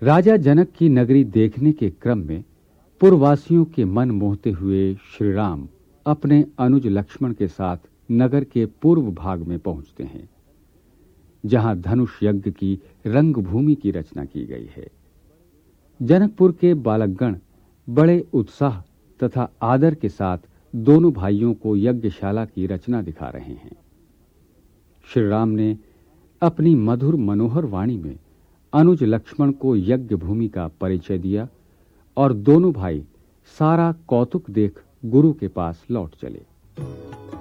राजा जनक की नगरी देखने के क्रम में पुरवासियों के मन मोहते हुए श्री राम अपने अनुज लक्ष्मण के साथ नगर के पूर्व भाग में पहुंचते हैं, जहां धनुष यज्ञ की रंगभूमि की रचना की गई है। जनकपुर के बालकगण बड़े उत्साह तथा आदर के साथ दोनों भाइयों को यज्ञशाला की रचना दिखा रहे हैं। श्री राम ने अपनी मधुर मनोहर वाणी में अनुज लक्ष्मण को यज्ञ भूमि का परिचय दिया और दोनों भाई सारा कौतुक देख गुरु के पास लौट चले।